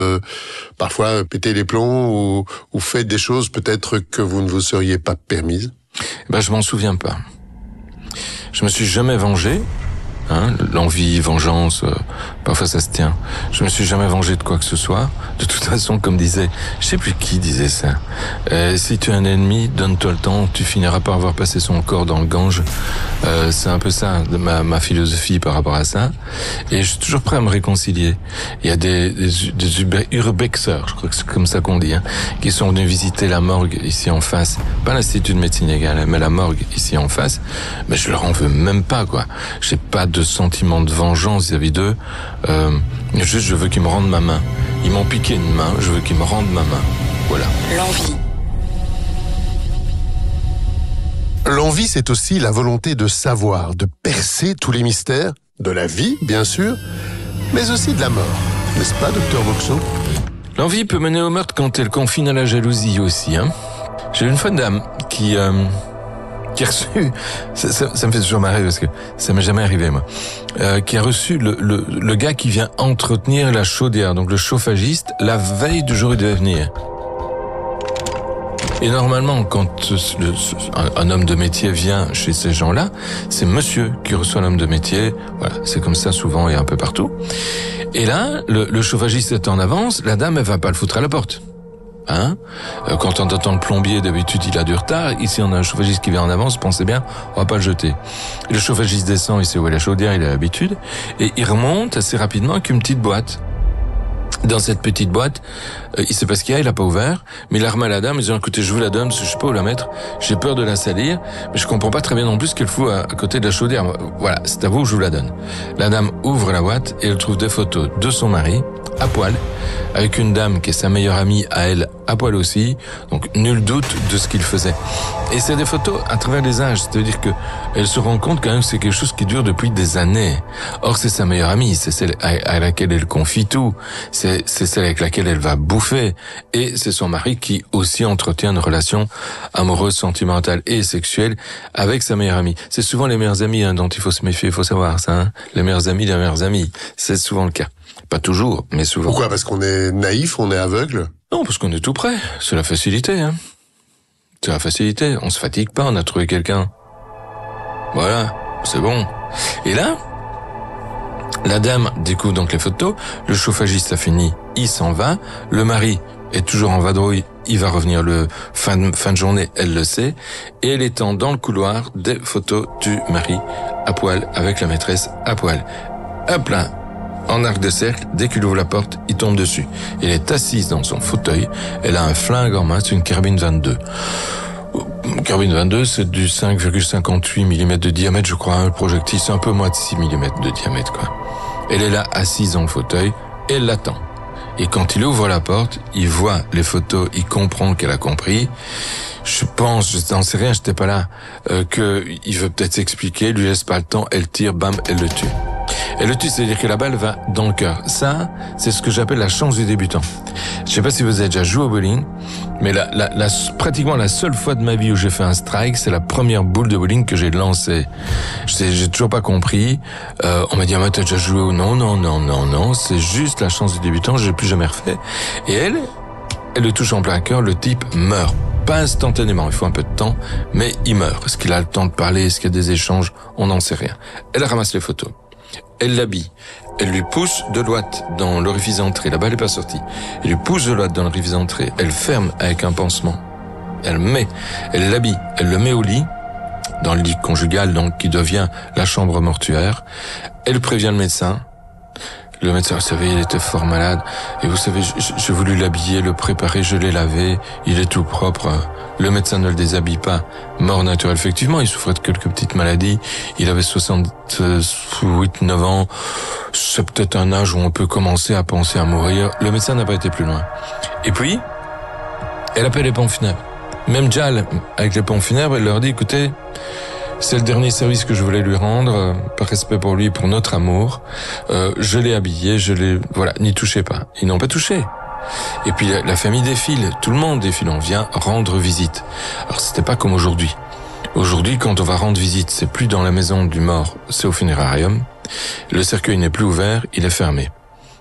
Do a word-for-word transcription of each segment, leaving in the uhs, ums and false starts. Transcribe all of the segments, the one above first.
euh, parfois pété les plombs ou, ou fait des choses peut-être que vous ne vous seriez pas permises? Ben, je m'en souviens pas. Je me suis jamais vengé. Hein, l'envie, vengeance, euh, parfois ça se tient. Je me suis jamais vengé de quoi que ce soit. De toute façon, comme disait, je sais plus qui disait ça. Euh, si tu es un ennemi, donne-toi le temps, tu finiras par avoir passé son corps dans le Gange. Euh, c'est un peu ça, ma, ma philosophie par rapport à ça. Et je suis toujours prêt à me réconcilier. Il y a des, des, des urbexeurs, je crois que c'est comme ça qu'on dit, hein, qui sont venus visiter la morgue ici en face. Pas l'Institut de médecine légale, mais la morgue ici en face. Mais je leur en veux même pas, quoi. J'ai pas de sentiment de vengeance vis-à-vis d'eux. Euh, juste, je veux qu'ils me rendent ma main. Ils m'ont piqué une main, je veux qu'ils me rendent ma main. Voilà. L'envie. L'envie, c'est aussi la volonté de savoir, de percer tous les mystères, de la vie, bien sûr, mais aussi de la mort. N'est-ce pas, docteur Vauxhall? L'envie peut mener au meurtre quand elle confine à la jalousie aussi, hein. J'ai une fois une dame qui... Euh, qui a reçu, ça, ça, ça me fait toujours marrer parce que ça m'est jamais arrivé moi, euh, qui a reçu le, le, le gars qui vient entretenir la chaudière, donc le chauffagiste, la veille du jour où il devait venir. Et normalement, quand le, un, un homme de métier vient chez ces gens-là, c'est monsieur qui reçoit l'homme de métier. Voilà, c'est comme ça souvent et un peu partout. Et là, le, le chauffagiste est en avance, la dame, elle va pas le foutre à la porte. Hein? Quand on attend le plombier, d'habitude, il a du retard. Ici, on a un chauffagiste qui vient en avance, pensez bien, on va pas le jeter. Le chauffagiste descend, il sait où est la chaudière, il a l'habitude. Et il remonte assez rapidement avec une petite boîte. Dans cette petite boîte, euh, il sait pas ce qu'il y a, il a pas ouvert, mais il la remet à la dame, il dit, écoutez, je vous la donne, parce que je sais pas où la mettre, j'ai peur de la salir, mais je comprends pas très bien non plus ce qu'elle fout à, à côté de la chaudière. Voilà, c'est à vous, je vous la donne. La dame ouvre la boîte et elle trouve des photos de son mari, à poil, avec une dame qui est sa meilleure amie à elle, à poil aussi, donc nul doute de ce qu'il faisait. Et c'est des photos à travers les âges, c'est-à-dire que elle se rend compte quand même que c'est quelque chose qui dure depuis des années. Or, c'est sa meilleure amie, c'est celle à, à laquelle elle confie tout, c'est, c'est celle avec laquelle elle va bouffer, et c'est son mari qui aussi entretient une relation amoureuse, sentimentale et sexuelle avec sa meilleure amie. C'est souvent les meilleurs amis hein, dont il faut se méfier, il faut savoir ça, hein. Les meilleurs amis, les meilleurs amis, c'est souvent le cas. Pas toujours, mais souvent. Pourquoi? Parce qu'on est naïf, on est aveugle? Non, parce qu'on est tout prêt. C'est la facilité, hein. C'est la facilité. On se fatigue pas, on a trouvé quelqu'un. Voilà, c'est bon. Et là, la dame découvre donc les photos, le chauffagiste a fini, il s'en va, le mari est toujours en vadrouille, il va revenir le fin de, fin de journée, elle le sait, et elle étend dans le couloir des photos du mari à poil, avec la maîtresse à poil. Hop là, en arc de cercle, dès qu'il ouvre la porte, il tombe dessus. Elle est assise dans son fauteuil, elle a un flingue en main, c'est une carabine vingt-deux. Carabine vingt-deux, c'est du cinq virgule cinquante-huit millimètres de diamètre, je crois, un projectile, c'est un peu moins de six millimètres de diamètre, quoi. Elle est là, assise dans le fauteuil, et elle l'attend. Et quand il ouvre la porte, il voit les photos, il comprend qu'elle a compris. Je pense, je n'en sais rien, j'étais pas là, euh, que il veut peut-être s'expliquer, lui laisse pas le temps, elle tire, bam, elle le tue. Elle le tue, c'est-à-dire que la balle va dans le cœur. Ça, c'est ce que j'appelle la chance du débutant. Je sais pas si vous avez déjà joué au bowling, mais la, la, la, pratiquement la seule fois de ma vie où j'ai fait un strike, c'est la première boule de bowling que j'ai lancée. J'ai, j'ai toujours pas compris. Euh, on m'a dit, ah, mais t'as déjà joué ou non, non, non, non, non. C'est juste la chance du débutant, j'ai plus jamais refait. Et elle, elle le touche en plein cœur, le type meurt. Pas instantanément, il faut un peu de temps, mais il meurt. Est-ce qu'il a le temps de parler? Est-ce qu'il y a des échanges? On n'en sait rien. Elle ramasse les photos. Elle l'habille. Elle lui pousse de l'ouate dans l'orifice d'entrée. La balle n'est pas sortie. Elle lui pousse de l'ouate dans l'orifice d'entrée. Elle ferme avec un pansement. Elle met, elle l'habille. Elle le met au lit, dans le lit conjugal, donc, qui devient la chambre mortuaire. Elle prévient le médecin. Le médecin, vous savez, il était fort malade. Et vous savez, j'ai voulu l'habiller, le préparer, je l'ai lavé. Il est tout propre. Le médecin ne le déshabille pas. Mort naturelle. Effectivement, il souffrait de quelques petites maladies. Il avait soixante-huit, neuf ans. C'est peut-être un âge où on peut commencer à penser à mourir. Le médecin n'a pas été plus loin. Et puis, elle appelle les pompes funèbres. Même Jal, avec les pompes funèbres, elle leur dit, écoutez, c'est le dernier service que je voulais lui rendre, euh, par respect pour lui, pour notre amour. Euh, je l'ai habillé, je l'ai... Voilà, n'y touchez pas. Ils n'ont pas touché. Et puis la, la famille défile, tout le monde défile, on vient rendre visite. Alors c'était pas comme aujourd'hui. Aujourd'hui, quand on va rendre visite, c'est plus dans la maison du mort, c'est au funérarium. Le cercueil n'est plus ouvert, il est fermé.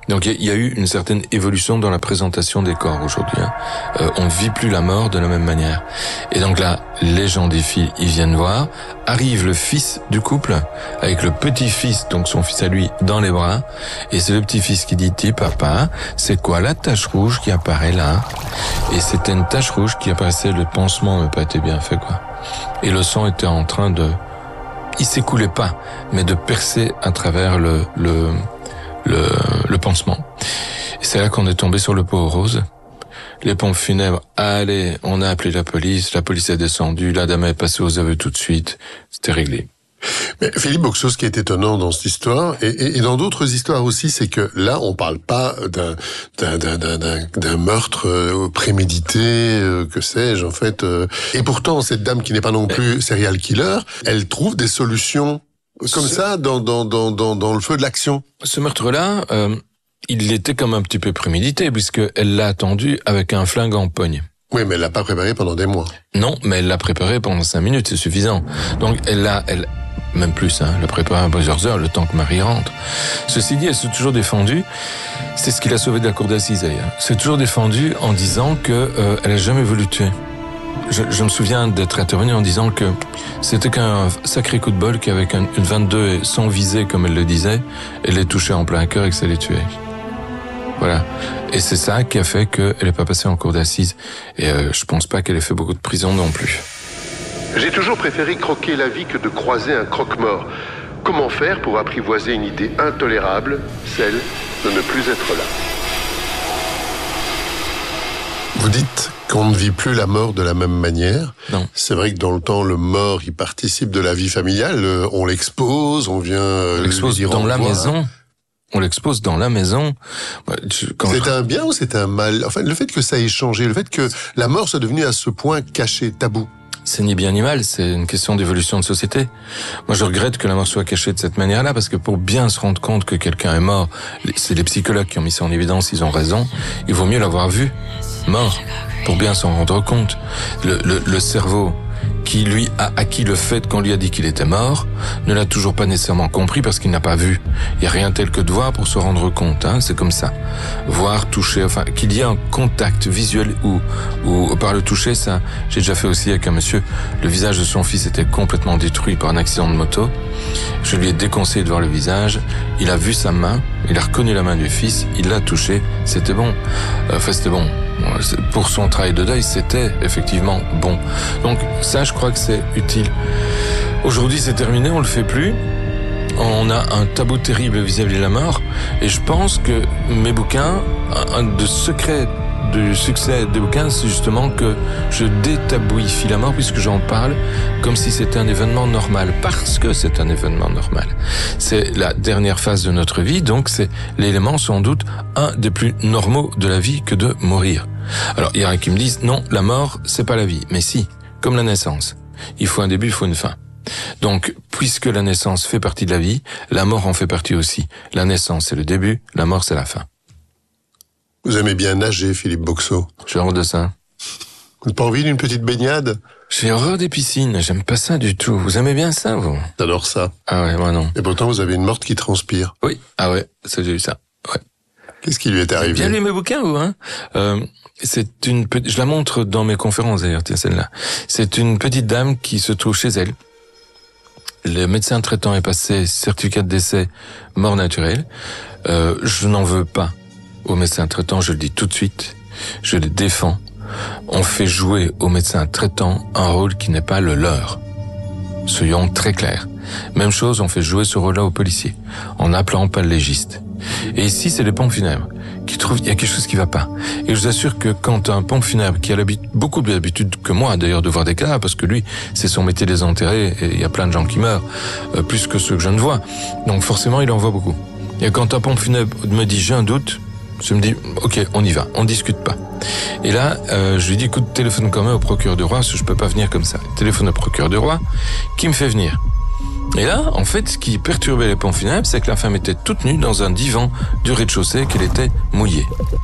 Donc il y, y a eu une certaine évolution dans la présentation des corps aujourd'hui. Hein. Euh, on ne vit plus la mort de la même manière. Et donc là, les gens des filles, ils viennent voir. Arrive le fils du couple avec le petit-fils, donc son fils à lui, dans les bras. Et c'est le petit-fils qui dit, dis papa, c'est quoi la tache rouge qui apparaît là? Et c'était une tache rouge qui apparaissait, le pansement n'avait pas été bien fait, quoi. Et le sang était en train de... Il s'écoulait pas, mais de percer à travers le... le Le, le pansement. Et c'est là qu'on est tombé sur le pot aux roses. Les pompes funèbres, allez, on a appelé la police, la police est descendue, la dame est passée aux aveux tout de suite, c'était réglé. Mais Philippe Boxeau, ce qui est étonnant dans cette histoire, et, et, et dans d'autres histoires aussi, c'est que là, on parle pas d'un, d'un, d'un, d'un, d'un meurtre euh, prémédité, euh, que sais-je, en fait. Euh, et pourtant, cette dame qui n'est pas non plus serial killer, elle trouve des solutions comme ce... ça, dans, dans, dans, dans, dans le feu de l'action. Ce meurtre-là, euh, il était comme un petit peu prémédité, puisqu'elle l'a attendu avec un flingue en pogne. Oui, mais elle l'a pas préparé pendant des mois. Non, mais elle l'a préparé pendant cinq minutes, c'est suffisant. Donc, elle l'a, elle, même plus, hein, elle l'a préparé à plusieurs heures, le temps que Marie rentre. Ceci dit, elle s'est toujours défendue. C'est ce qui l'a sauvée de la cour d'assises, d'ailleurs. Elle s'est toujours défendue en disant que, euh, elle a jamais voulu tuer. Je, je me souviens d'être intervenu en disant que c'était qu'un sacré coup de bol qu'avec un, une vingt-deux sans visée, comme elle le disait, elle les touchait en plein cœur et que ça les tuait. Voilà. Et c'est ça qui a fait qu'elle n'est pas passée en cour d'assises. Et euh, je pense pas qu'elle ait fait beaucoup de prison non plus. J'ai toujours préféré croquer la vie que de croiser un croque-mort. Comment faire pour apprivoiser une idée intolérable, celle de ne plus être là? Vous dites qu'on ne vit plus la mort de la même manière. Non. C'est vrai que dans le temps, le mort, il participe de la vie familiale. On l'expose, on vient... On l'expose dans la maison. On l'expose dans la maison. C'était je... un bien ou c'était un mal? Enfin, le fait que ça ait changé, le fait que la mort soit devenue à ce point cachée, tabou. C'est ni bien ni mal, c'est une question d'évolution de société. Moi, je regrette que la mort soit cachée de cette manière-là, parce que pour bien se rendre compte que quelqu'un est mort, c'est les psychologues qui ont mis ça en évidence, ils ont raison, il vaut mieux l'avoir vu mort, pour bien s'en rendre compte. Le, le, le cerveau qui, lui, a acquis le fait qu'on lui a dit qu'il était mort, ne l'a toujours pas nécessairement compris parce qu'il n'a pas vu. Il n'y a rien tel que de voir pour se rendre compte, hein, c'est comme ça. Voir, toucher, enfin, qu'il y ait un contact visuel ou, ou par le toucher, ça, j'ai déjà fait aussi avec un monsieur. Le visage de son fils était complètement détruit par un accident de moto. Je lui ai déconseillé de voir le visage. Il a vu sa main, il a reconnu la main du fils, il l'a touché, c'était bon. Enfin, c'était bon. Pour son travail de deuil, c'était effectivement bon. Donc ça, je crois que c'est utile. Aujourd'hui, c'est terminé, on le fait plus. On a un tabou terrible vis-à-vis de la mort. Et je pense que mes bouquins, un de secrets du succès des bouquins, c'est justement que je détabouifie la mort puisque j'en parle comme si c'était un événement normal. Parce que c'est un événement normal. C'est la dernière phase de notre vie, donc c'est l'élément sans doute un des plus normaux de la vie que de mourir. Alors, il y en a qui me disent, non, la mort, c'est pas la vie. Mais si, comme la naissance. Il faut un début, il faut une fin. Donc, puisque la naissance fait partie de la vie, la mort en fait partie aussi. La naissance, c'est le début, la mort, c'est la fin. Vous aimez bien nager, Philippe Boxeau? J'ai horreur de ça. Vous n'avez pas envie d'une petite baignade? J'ai horreur des piscines, j'aime pas ça du tout. Vous aimez bien ça, vous? J'adore ça. Ah ouais, moi non. Et pourtant, vous avez une morte qui transpire. Oui, ah ouais, ça j'ai eu ça. Ouais. Qu'est-ce qui lui est arrivé? Bien lu mes bouquins, vous, hein? Euh, c'est une petite, je la montre dans mes conférences d'ailleurs, tiens, celle-là. C'est une petite dame qui se trouve chez elle. Le médecin traitant est passé, certificat de décès, mort naturelle. Euh, je n'en veux pas au médecin traitant, je le dis tout de suite. Je le défends. On fait jouer au médecin traitant un rôle qui n'est pas le leur. Soyons très clairs. Même chose, on fait jouer ce rôle-là aux policiers, en appelant pas le légiste. Et ici, c'est les pompes funèbres qui trouvent qu'il y a quelque chose qui va pas. Et je vous assure que quand un pompe funèbre qui a beaucoup plus d'habitude que moi, d'ailleurs, de voir des cadavres, parce que lui, c'est son métier de les enterrer, et il y a plein de gens qui meurent, euh, plus que ceux que je ne vois. Donc forcément, il en voit beaucoup. Et quand un pompe funèbre me dit « j'ai un doute », je me dis « ok, on y va, on discute pas ». Et là, euh, je lui dis « écoute, téléphone quand même au procureur du roi, parce que je peux pas venir comme ça ». Téléphone au procureur du roi, qui me fait venir. Et là, en fait, ce qui perturbait les pompes funèbres, c'est que la femme était toute nue dans un divan du rez-de-chaussée, qu'elle était mouillée.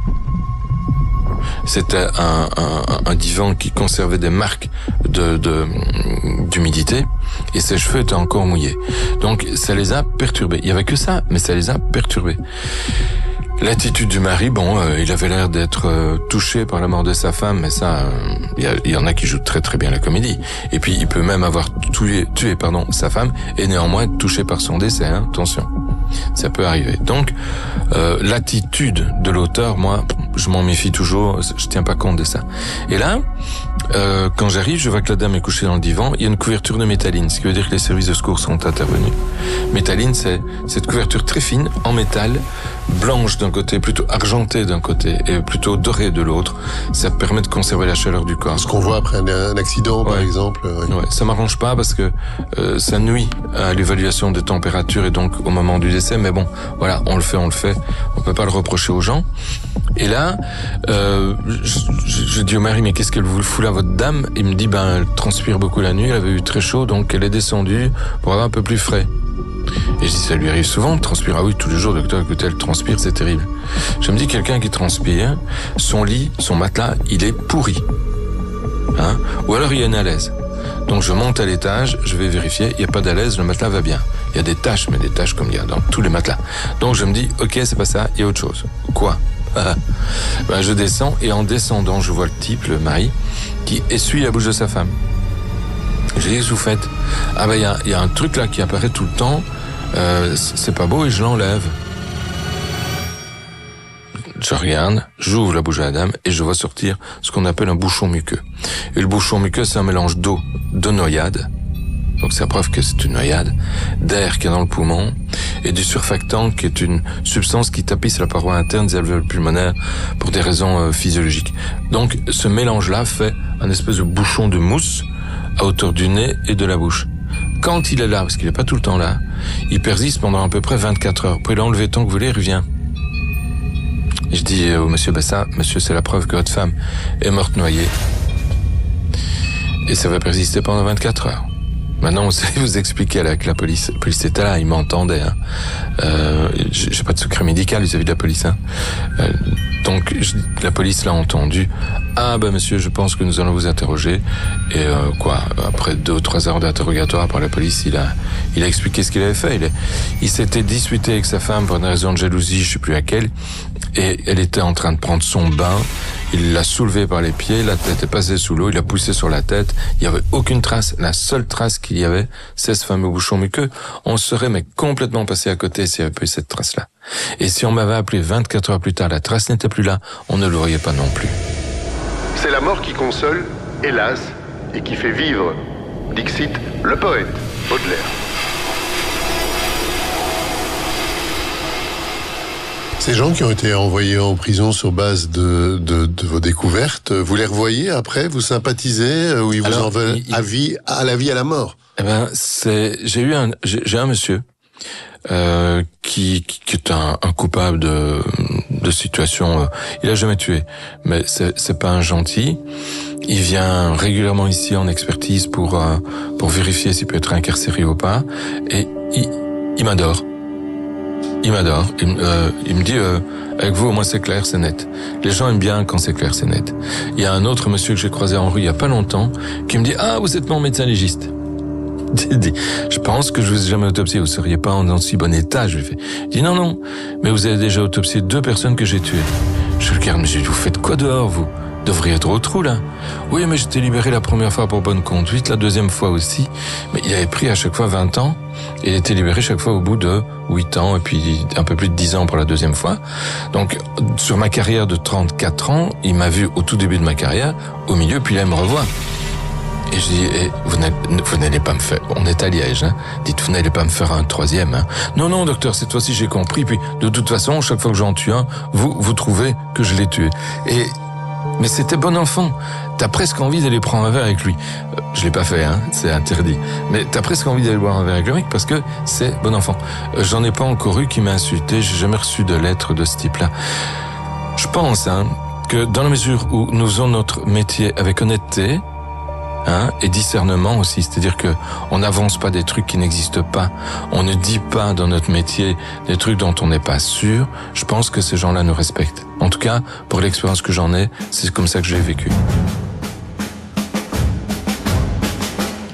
C'était un, un, un divan qui conservait des marques de, de, d'humidité, et ses cheveux étaient encore mouillés. Donc, ça les a perturbés. Il y avait que ça, mais ça les a perturbés. L'attitude du mari, bon, euh, il avait l'air d'être euh, touché par la mort de sa femme, mais ça, il euh, y, y en a qui jouent très très bien la comédie. Et puis il peut même avoir tué, tué pardon, sa femme et néanmoins être touché par son décès, hein, attention. Ça peut arriver. Donc, euh, l'attitude de l'auteur, moi, je m'en méfie toujours, je tiens pas compte de ça. Et là, euh, quand j'arrive, je vois que la dame est couchée dans le divan, il y a une couverture de métalline, ce qui veut dire que les services de secours sont intervenus. Métalline, c'est cette couverture très fine, en métal, blanche d'un côté, plutôt argentée d'un côté, et plutôt dorée de l'autre. Ça permet de conserver la chaleur du corps. Ce qu'on voit après un, un accident, par ouais. exemple. Ouais. Ouais, ça m'arrange pas parce que euh, ça nuit à l'évaluation des températures et donc au moment du décès. Mais bon, voilà, on le fait, on le fait. On peut pas le reprocher aux gens. Et là, euh, je, je, je dis au mari, mais qu'est-ce qu'elle vous fout là, votre dame? Il me dit, ben, elle transpire beaucoup la nuit, elle avait eu très chaud, donc elle est descendue pour avoir un peu plus frais. Et je dis, ça lui arrive souvent de transpirer. Ah oui, tous les jours, docteur, écoutez, elle transpire, c'est terrible. Je me dis, quelqu'un qui transpire, son lit, son matelas, il est pourri. Hein? Ou alors il y a une alaise. Donc je monte à l'étage, je vais vérifier, il n'y a pas d'alaise, le matelas va bien. Il y a des taches, mais des taches comme il y a dans tous les matelas. Donc je me dis, ok, c'est pas ça, il y a autre chose. Quoi? Ben, je descends, et en descendant, je vois le type, le mari, qui essuie la bouche de sa femme. J'ai dit, qu'est-ce que vous faites? Ah ben, il y a, y a un truc là qui apparaît tout le temps, euh, c'est pas beau, et je l'enlève. Je regarde, j'ouvre la bouche de la dame, et je vois sortir ce qu'on appelle un bouchon muqueux. Et le bouchon muqueux, c'est un mélange d'eau, de noyade, donc c'est la preuve que c'est une noyade, d'air qui est dans le poumon, et du surfactant qui est une substance qui tapisse la paroi interne des alvéoles pulmonaires pour des raisons euh, physiologiques. Donc ce mélange-là fait un espèce de bouchon de mousse à hauteur du nez et de la bouche. Quand il est là, parce qu'il n'est pas tout le temps là, il persiste pendant à peu près vingt-quatre heures. Vous pouvez l'enlever tant que vous voulez, il revient. Et je dis au monsieur, bah ça, monsieur, c'est la preuve que votre femme est morte noyée. Et ça va persister pendant vingt-quatre heures. Maintenant, on sait vous expliquer là que la police, la police était là, ils m'entendaient. Hein. Euh, j'ai pas de secret médical vis-à-vis de la police. Hein. Euh, donc, je, la police l'a entendu. Ah ben monsieur, je pense que nous allons vous interroger. Et euh, quoi, après deux ou trois heures d'interrogatoire par la police, il a, il a expliqué ce qu'il avait fait. Il, il s'était disputé avec sa femme pour une raison de jalousie, je sais plus laquelle. Et elle était en train de prendre son bain. Il l'a soulevée par les pieds, la tête est passée sous l'eau, il l'a poussée sur la tête. Il n'y avait aucune trace. La seule trace qu'il y avait, c'est ce fameux bouchon muqueux. On serait mais complètement passé à côté s'il n'y avait pas eu cette trace-là. Et si on m'avait appelé vingt-quatre heures plus tard, la trace n'était plus là, on ne le voyait pas non plus. C'est la mort qui console, hélas, et qui fait vivre. Dixit, le poète, Baudelaire. Ces gens qui ont été envoyés en prison sur base de, de, de vos découvertes, vous les revoyez après, vous sympathisez, ou ils vous Alors, en veulent il, à vie, à la vie, à la mort? Eh ben, c'est, j'ai eu un, j'ai, j'ai un monsieur, euh, qui, qui, qui est un, un coupable de, de situation, euh, il a jamais tué, mais c'est, c'est pas un gentil. Il vient régulièrement ici en expertise pour, euh, pour vérifier s'il peut être incarcéré ou pas, et il, il m'adore. Il m'adore. Il, euh, il me dit, euh, avec vous, au moins c'est clair, c'est net. Les gens aiment bien quand c'est clair, c'est net. Il y a un autre monsieur que j'ai croisé en rue il y a pas longtemps, qui me dit, ah, vous êtes mon médecin légiste. Je pense que je vous ai jamais autopsié, vous seriez pas en si bon état, je lui fais. Il dit, non, non, mais vous avez déjà autopsié deux personnes que j'ai tuées. Je le regarde, mais j'ai dit, vous faites quoi dehors, vous? Devriez être au trou, là. Oui, mais j'étais libéré la première fois pour bonne conduite, la deuxième fois aussi. Mais il avait pris à chaque fois vingt ans, et il était libéré chaque fois au bout de huit ans, et puis un peu plus de dix ans pour la deuxième fois. Donc, sur ma carrière de trente-quatre ans, il m'a vu au tout début de ma carrière, au milieu, puis là, il me revoit. Et je dis, eh, vous, vous n'allez pas me faire, on est à Liège, hein. Dites, vous n'allez pas me faire un troisième, hein. Non, non, docteur, cette fois-ci, j'ai compris, puis de toute façon, chaque fois que j'en tue un, vous, vous trouvez que je l'ai tué. Et, mais c'était bon enfant. T'as presque envie d'aller prendre un verre avec lui. Euh, je l'ai pas fait, hein, c'est interdit. Mais t'as presque envie d'aller boire un verre avec le mec parce que c'est bon enfant. Euh, j'en ai pas encore eu qui m'a insulté. J'ai jamais reçu de lettre de ce type-là. Je pense, hein, que dans la mesure où nous faisons notre métier avec honnêteté, hein, et discernement aussi, c'est-à-dire que on n'avance pas des trucs qui n'existent pas, on ne dit pas dans notre métier des trucs dont on n'est pas sûr. Je pense que ces gens-là nous respectent. En tout cas, pour l'expérience que j'en ai, c'est comme ça que je l'ai vécu.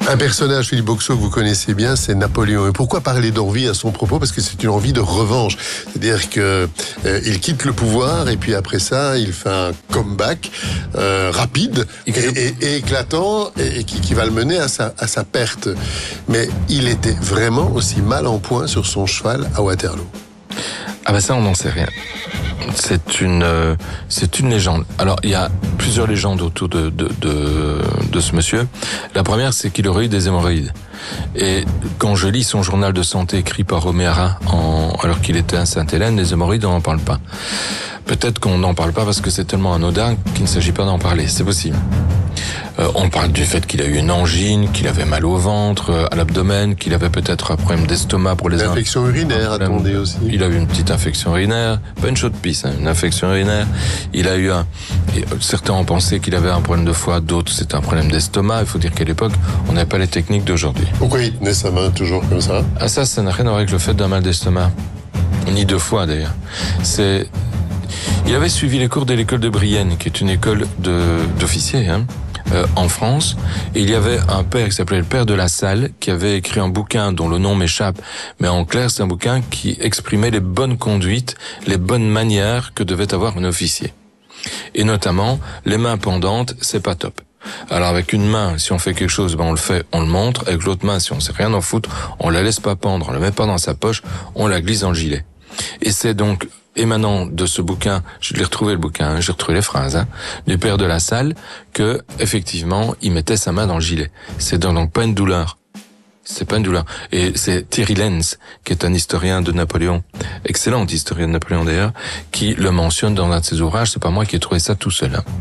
Un personnage, Philippe Boxeau, que vous connaissez bien, c'est Napoléon. Et pourquoi parler d'envie à son propos? Parce que c'est une envie de revanche. C'est-à-dire que euh, il quitte le pouvoir et puis après ça, il fait un comeback euh, rapide et, et, et éclatant et, et qui, qui va le mener à sa, à sa perte. Mais il était vraiment aussi mal en point sur son cheval à Waterloo. Ah ben ça, on n'en sait rien. C'est une, euh, c'est une légende. Alors, il y a plusieurs légendes autour de, de, de, de ce monsieur. La première, c'est qu'il aurait eu des hémorroïdes. Et quand je lis son journal de santé écrit par O'Meara, en, alors qu'il était à Sainte-Hélène, les hémorroïdes, on n'en parle pas. Peut-être qu'on n'en parle pas parce que c'est tellement anodin qu'il ne s'agit pas d'en parler. C'est possible. Euh, on parle du fait qu'il a eu une angine, qu'il avait mal au ventre, euh, à l'abdomen, qu'il avait peut-être un problème d'estomac pour les... Une infection urinaire, attendez aussi. Il a eu une petite infection urinaire, pas une chaude pisse, hein, une infection urinaire. Il a eu un... Et certains ont pensé qu'il avait un problème de foie, d'autres c'était un problème d'estomac. Il faut dire qu'à l'époque, on n'avait pas les techniques d'aujourd'hui. Pourquoi il tenait sa main toujours comme ça? Ah ça, ça n'a rien à voir avec le fait d'un mal d'estomac. Ni de foie d'ailleurs. C'est... Il avait suivi les cours de l'école de Brienne, qui est une école de, d'officiers, hein, euh, en France. Et il y avait un père qui s'appelait le père de la Salle, qui avait écrit un bouquin dont le nom m'échappe. Mais en clair, c'est un bouquin qui exprimait les bonnes conduites, les bonnes manières que devait avoir un officier. Et notamment, les mains pendantes, c'est pas top. Alors avec une main, si on fait quelque chose, ben on le fait, on le montre. Avec l'autre main, si on sait rien en foutre, on la laisse pas pendre, on la met pas dans sa poche, on la glisse dans le gilet. Et c'est donc émanant de ce bouquin, je l'ai retrouvé le bouquin, hein, j'ai retrouvé les phrases, hein, du père de la Salle, que effectivement il mettait sa main dans le gilet. C'est donc pas une douleur. C'est pas une douleur. Et c'est Thierry Lenz, qui est un historien de Napoléon, excellent historien de Napoléon d'ailleurs, qui le mentionne dans un de ses ouvrages. C'est pas moi qui ai trouvé ça tout seul. Hein.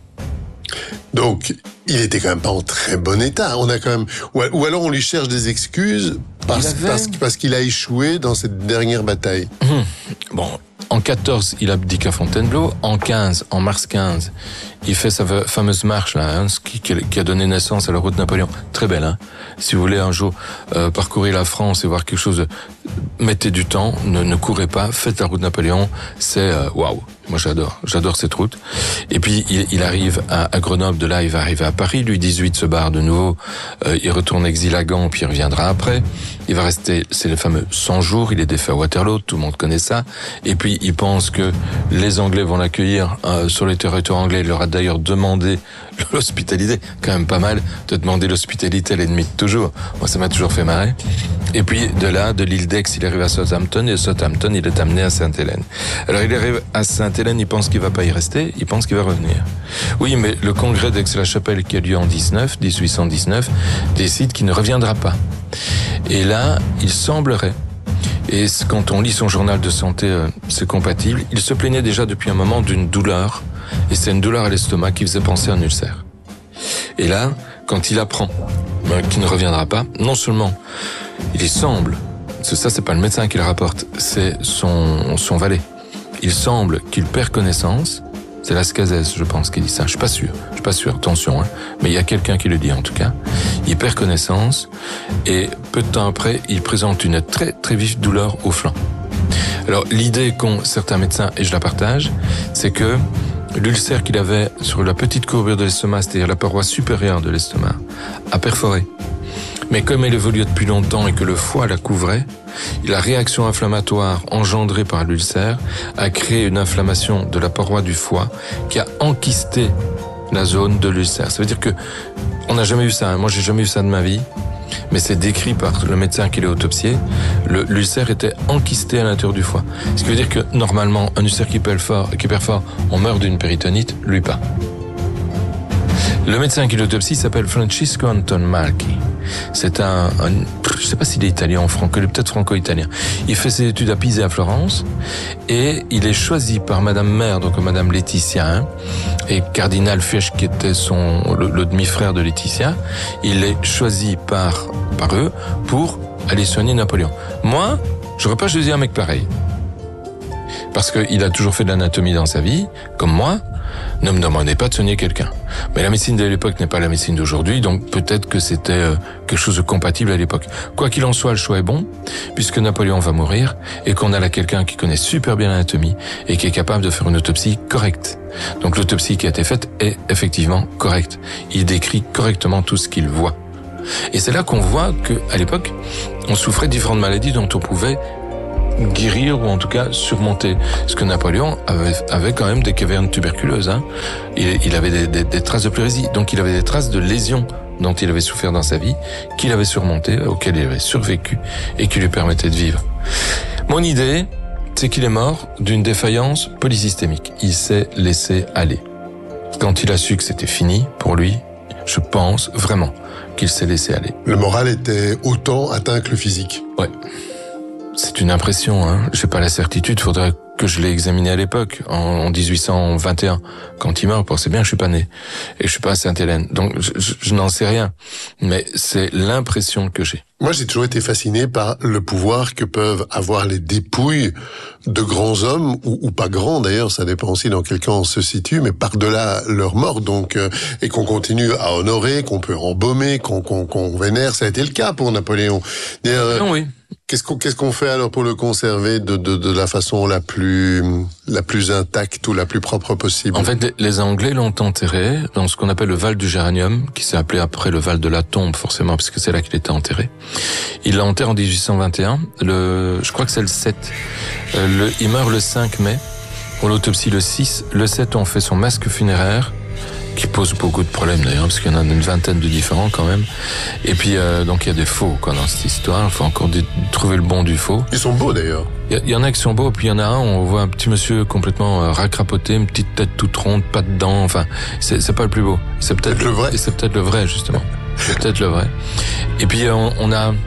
Donc, il était quand même pas en très bon état. On a quand même, ou alors on lui cherche des excuses parce, avait... parce, parce qu'il a échoué dans cette dernière bataille. Hum. Bon, en quatorze, il abdique à Fontainebleau. En quinze, en mars quinze, il fait sa fameuse marche là, hein, qui, qui a donné naissance à la route de Napoléon. Très belle, hein. Si vous voulez un jour euh, parcourir la France et voir quelque chose, de... mettez du temps, ne, ne courez pas, faites la route de Napoléon. C'est waouh. Wow. Moi, j'adore. J'adore cette route. Et puis, il, il arrive à, à Grenoble. De là, il va arriver à Paris. Louis dix-huit se barre de nouveau. Euh, il retourne exil à Gand, puis il reviendra après. Il va rester, c'est le fameux cent jours. Il est défait à Waterloo. Tout le monde connaît ça. Et puis, il pense que les Anglais vont l'accueillir euh, sur les territoires anglais. Il leur a d'ailleurs demandé l'hospitalité. Quand même pas mal de demander l'hospitalité à l'ennemi de toujours. Moi, ça m'a toujours fait marrer. Et puis, de là, de l'île d'Aix, il arrive à Southampton. Et de Southampton, il est amené à Sainte-Hélène. Alors, il arrive à Sainte-Hélène, il pense qu'il va pas y rester, il pense qu'il va revenir. Oui, mais le congrès d'Aix-la-Chapelle qui a lieu en dix-neuf, dix-huit cent dix-neuf, décide qu'il ne reviendra pas. Et là, il semblerait, et quand on lit son journal de santé, euh, c'est compatible, il se plaignait déjà depuis un moment d'une douleur, et c'est une douleur à l'estomac qui faisait penser à un ulcère. Et là, quand il apprend euh, qu'il ne reviendra pas, non seulement il semble, ça c'est pas le médecin qui le rapporte, c'est son, son valet. Il semble qu'il perd connaissance. C'est Lascazès, je pense, qui dit ça. Je suis pas sûr. Je suis pas sûr. Attention, hein. Mais il y a quelqu'un qui le dit, en tout cas. Il perd connaissance. Et peu de temps après, il présente une très, très vive douleur au flanc. Alors, l'idée qu'ont certains médecins, et je la partage, c'est que l'ulcère qu'il avait sur la petite courbure de l'estomac, c'est-à-dire la paroi supérieure de l'estomac, a perforé. Mais comme elle évoluait depuis longtemps et que le foie la couvrait, la réaction inflammatoire engendrée par l'ulcère a créé une inflammation de la paroi du foie qui a enquisté la zone de l'ulcère. Ça veut dire que on n'a jamais eu ça. Hein. Moi, j'ai jamais eu ça de ma vie, mais c'est décrit par le médecin qui l'a autopsié. Le, l'ulcère était enquisté à l'intérieur du foie. Ce qui veut dire que normalement, un ulcère qui perd fort, qui perd fort, on meurt d'une péritonite, lui pas. Le médecin qui l'autopsie s'appelle Francisco Anton Malchi. C'est un, un je sais pas s'il est italien ou franco, il est peut-être franco-italien. Il fait ses études à Pise et à Florence, et il est choisi par Madame Mère, donc Madame Laetitia, hein, et Cardinal Fesch, qui était son, le, le demi-frère de Laetitia. Il est choisi par, par eux pour aller soigner Napoléon. Moi, j'aurais pas choisi un mec pareil. Parce qu'il a toujours fait de l'anatomie dans sa vie, comme moi. Ne me demandez pas de soigner quelqu'un. Mais la médecine de l'époque n'est pas la médecine d'aujourd'hui, donc peut-être que c'était euh, quelque chose de compatible à l'époque. Quoi qu'il en soit, le choix est bon, puisque Napoléon va mourir, et qu'on a là quelqu'un qui connaît super bien l'anatomie, et qui est capable de faire une autopsie correcte. Donc l'autopsie qui a été faite est effectivement correcte. Il décrit correctement tout ce qu'il voit. Et c'est là qu'on voit qu'à l'époque, on souffrait de différentes maladies dont on pouvait guérir ou en tout cas surmonter. Parce que Napoléon avait, avait quand même des cavernes tuberculeuses. Hein. Il, il avait des, des, des traces de pleurésie, donc il avait des traces de lésions dont il avait souffert dans sa vie, qu'il avait surmonté, auxquelles il avait survécu et qui lui permettaient de vivre. Mon idée, c'est qu'il est mort d'une défaillance polysystémique. Il s'est laissé aller. Quand il a su que c'était fini pour lui, je pense vraiment qu'il s'est laissé aller. Le moral était autant atteint que le physique. Ouais. C'est une impression, hein. J'ai pas la certitude, faudrait que je l'ai examiné à l'époque, en, en dix-huit cent vingt et un. Quand il meurt, c'est bien, je suis pas né. Et je suis pas à Sainte-Hélène. Donc, je, je, je n'en sais rien. Mais c'est l'impression que j'ai. Moi, j'ai toujours été fasciné par le pouvoir que peuvent avoir les dépouilles de grands hommes, ou, ou pas grands d'ailleurs, ça dépend aussi dans quel camp on se situe, mais par-delà leur mort, donc, euh, et qu'on continue à honorer, qu'on peut embaumer, qu'on, qu'on, qu'on vénère. Ça a été le cas pour Napoléon. D'ailleurs, non, oui. Qu'est-ce qu'on, qu'est-ce qu'on fait alors pour le conserver de, de, de la façon la plus, la plus intacte ou la plus propre possible? En fait, les, les Anglais l'ont enterré dans ce qu'on appelle le Val du Géranium, qui s'est appelé après le Val de la Tombe, forcément, parce que c'est là qu'il était enterré. Il l'enterre en dix-huit cent vingt et un, le, je crois que c'est le sept. Euh, le, il meurt le cinq mai, on l'autopsie le six, le sept on fait son masque funéraire, qui pose beaucoup de problèmes d'ailleurs, parce qu'il y en a une vingtaine de différents quand même. Et puis, euh, donc il y a des faux quoi dans cette histoire, il faut encore d- trouver le bon du faux. Ils sont beaux d'ailleurs. Il y, y en a qui sont beaux, puis il y en a un, on voit un petit monsieur complètement euh, racrapoté, une petite tête toute ronde, pas de dents, enfin, c'est, c'est pas le plus beau. C'est peut-être, peut-être le vrai. C'est peut-être le vrai, justement. C'est peut-être le vrai. Et puis, euh, on, on a,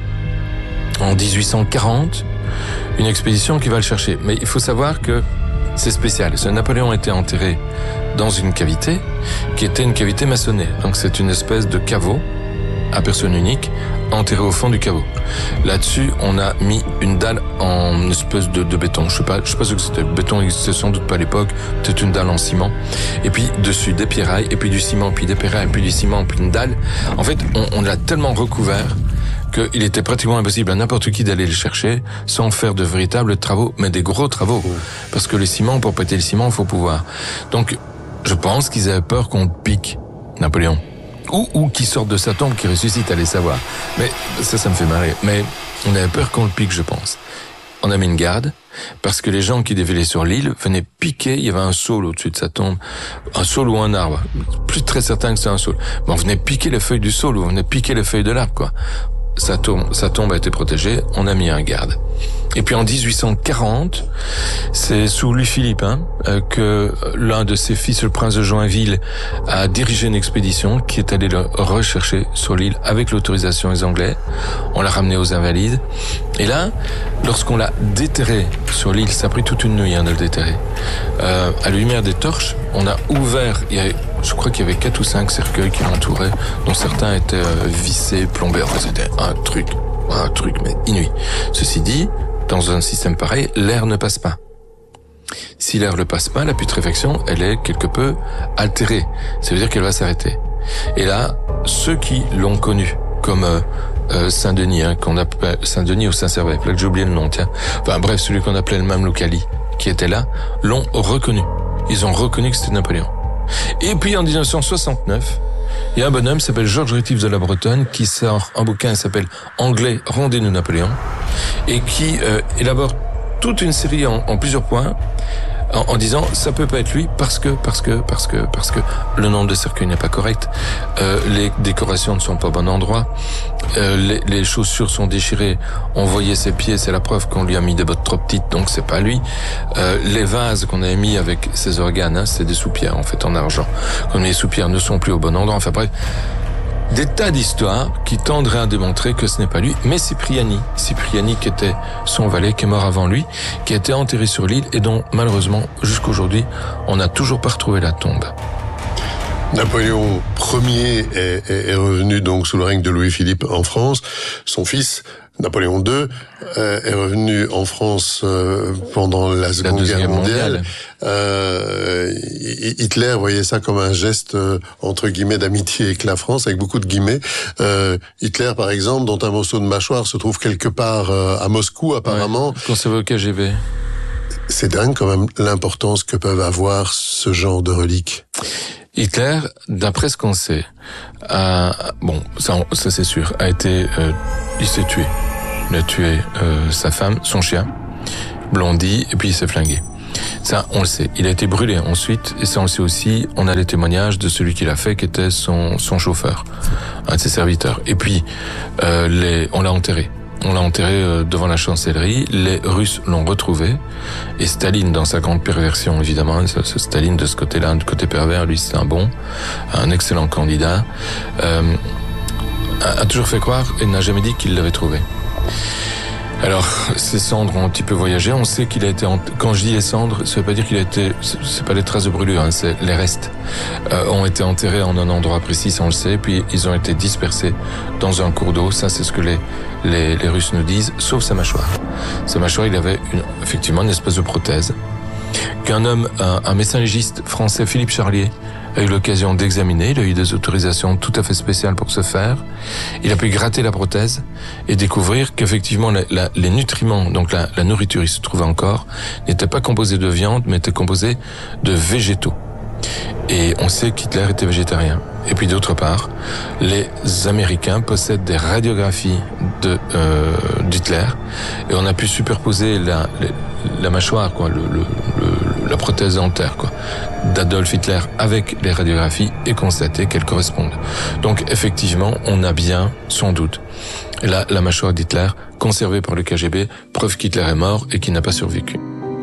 en dix-huit cent quarante, une expédition qui va le chercher. Mais il faut savoir que c'est spécial. Ce Napoléon était enterré dans une cavité qui était une cavité maçonnée. Donc c'est une espèce de caveau à personne unique enterré au fond du caveau. Là-dessus, on a mis une dalle en espèce de, de béton. Je sais pas, je sais pas ce que c'était. Le béton n'existait sans doute pas à l'époque. Peut-être une dalle en ciment. Et puis dessus des pierrailles, et puis du ciment, puis des pierrailles, puis du ciment, puis une dalle. En fait, on, on l'a tellement recouvert qu'il était pratiquement impossible à n'importe qui d'aller le chercher sans faire de véritables travaux, mais des gros travaux. Parce que le ciment, pour péter le ciment, il faut pouvoir. Donc, je pense qu'ils avaient peur qu'on pique Napoléon. Ou, ou qu'il sorte de sa tombe, qu'il ressuscite, allez savoir. Mais ça, ça me fait marrer. Mais on avait peur qu'on le pique, je pense. On a mis une garde, parce que les gens qui défilaient sur l'île venaient piquer, il y avait un saule au-dessus de sa tombe, un saule ou un arbre. Plus très certain que c'est un saule. Mais on venait piquer les feuilles du saule, ou on venait piquer les feuilles de l'arbre, quoi. Sa tombe, sa tombe a été protégée, on a mis un garde. Et puis en dix-huit cent quarante, c'est sous Louis-Philippe hein, que l'un de ses fils, le prince de Joinville, a dirigé une expédition qui est allée le rechercher sur l'île avec l'autorisation des Anglais. On l'a ramené aux Invalides. Et là, lorsqu'on l'a déterré sur l'île, ça a pris toute une nuit hein, de le déterrer. Euh, à la lumière des torches, on a ouvert, il y a, je crois qu'il y avait quatre ou cinq cercueils qui l'entouraient, dont certains étaient euh, vissés, plombés. Enfin, c'était un truc, un truc, mais inouï. Ceci dit, dans un système pareil, l'air ne passe pas. Si l'air ne passe pas, la putréfaction, elle est quelque peu altérée. Ça veut dire qu'elle va s'arrêter. Et là, ceux qui l'ont connu, comme euh, euh, Saint-Denis, hein, qu'on appelle Saint-Denis ou Saint-Servais, là que j'ai oublié le nom, tiens. Enfin bref, celui qu'on appelait le Mamelouk Ali, qui était là, l'ont reconnu. Ils ont reconnu que c'était Napoléon. Et puis en dix-neuf cent soixante-neuf, il y a un bonhomme qui s'appelle Georges Rétif de la Bretonne qui sort un bouquin qui s'appelle Anglais, rendez-nous Napoléon, et qui euh, élabore toute une série en, en plusieurs points en, en disant ça peut pas être lui parce que parce que parce que parce que le nombre de cercueils n'est pas correct, euh, les décorations ne sont pas au bon endroit, euh, les, les chaussures sont déchirées, on voyait ses pieds, c'est la preuve qu'on lui a mis des bottes trop petites, donc c'est pas lui. Euh, les vases qu'on avait mis avec ses organes, hein, c'est des soupières en fait en argent, comme les soupières ne sont plus au bon endroit. Enfin bref, des tas d'histoires qui tendraient à démontrer que ce n'est pas lui, mais Cipriani. Cipriani qui était son valet, qui est mort avant lui, qui a été enterré sur l'île et dont, malheureusement, jusqu'aujourd'hui, on n'a toujours pas retrouvé la tombe. Napoléon Ier est, est, est revenu donc sous le règne de Louis-Philippe en France. Son fils, Napoléon deux, euh, est revenu en France euh, pendant la Seconde la Guerre mondiale. mondiale. Euh, Hitler voyait ça comme un geste euh, entre guillemets d'amitié avec la France, avec beaucoup de guillemets. Euh, Hitler, par exemple, dont un morceau de mâchoire se trouve quelque part euh, à Moscou, apparemment. Ouais, conservé au K G B. C'est dingue quand même l'importance que peuvent avoir ce genre de reliques. Hitler, d'après ce qu'on sait, a, bon, ça, ça c'est sûr, a été, euh, il s'est tué. Il a tué euh, sa femme, son chien, Blondie, et puis il s'est flingué. Ça, on le sait. Il a été brûlé ensuite, et ça, on le sait aussi. On a les témoignages de celui qui l'a fait, qui était son, son chauffeur, un de ses serviteurs. Et puis, euh, les, on l'a enterré. On l'a enterré euh, devant la chancellerie. Les Russes l'ont retrouvé. Et Staline, dans sa grande perversion, évidemment, ce, ce Staline de ce côté-là, du côté pervers, lui, c'est un bon, un excellent candidat, euh, a, a toujours fait croire et n'a jamais dit qu'il l'avait trouvé. Alors, ces cendres ont un petit peu voyagé. On sait qu'il a été... Ent... Quand je dis les cendres, ça veut pas dire qu'il a été... C'est pas les traces de brûlure, hein, c'est les restes. Euh, ont été enterrés en un endroit précis, ça on le sait. Puis ils ont été dispersés dans un cours d'eau. Ça, c'est ce que les, les, les Russes nous disent, sauf sa mâchoire. Sa mâchoire, il avait une, effectivement une espèce de prothèse qu'un homme, un, un médecin légiste français, Philippe Charlier, a eu l'occasion d'examiner. Il a eu des autorisations tout à fait spéciales pour ce faire. Il a pu gratter la prothèse et découvrir qu'effectivement la, la, les nutriments, donc la, la nourriture, il se trouvait encore, n'étaient pas composés de viande, mais étaient composés de végétaux. Et on sait qu'Hitler était végétarien. Et puis d'autre part, les Américains possèdent des radiographies de euh, d'Hitler, et on a pu superposer la, la, la mâchoire, quoi, le, le, le, la prothèse dentaire, quoi, d'Adolf Hitler avec les radiographies et constater qu'elles correspondent. Donc effectivement, on a bien, sans doute, la, la mâchoire d'Hitler conservée par le K G B, preuve qu'Hitler est mort et qu'il n'a pas survécu.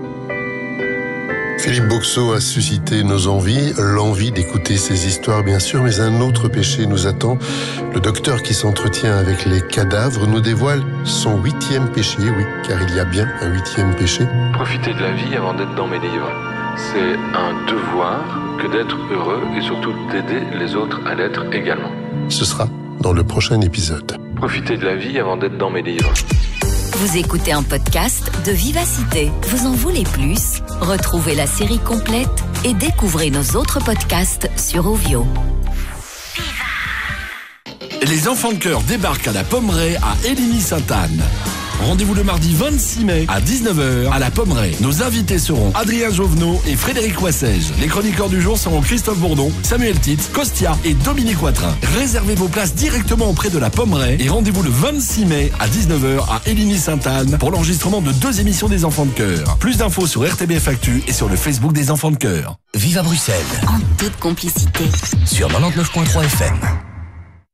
Philippe Boxeau a suscité nos envies, l'envie d'écouter ces histoires bien sûr, mais un autre péché nous attend. Le docteur qui s'entretient avec les cadavres nous dévoile son huitième péché, oui, car il y a bien un huitième péché. Profiter de la vie avant d'être dans mes livres. C'est un devoir que d'être heureux et surtout d'aider les autres à l'être également. Ce sera dans le prochain épisode. Profiter de la vie avant d'être dans mes livres. Vous écoutez un podcast de Vivacité. Vous en voulez plus? Retrouvez la série complète et découvrez nos autres podcasts sur Ovio. Les enfants de cœur débarquent à la Pommeraye à Héligny-Sainte-Anne. Rendez-vous le mardi vingt-six mai à dix-neuf heures à la Pommeraye. Nos invités seront Adrien Jovenot et Frédéric Wassège. Les chroniqueurs du jour seront Christophe Bourdon, Samuel Titz, Costia et Dominique Watrin. Réservez vos places directement auprès de la Pommeraye et rendez-vous le vingt-six mai à dix-neuf heures à Héligny-Sainte-Anne pour l'enregistrement de deux émissions des enfants de cœur. Plus d'infos sur R T B F Actu et sur le Facebook des enfants de cœur. Vive à Bruxelles. En toute complicité. Sur quatre-vingt-dix-neuf virgule trois F M.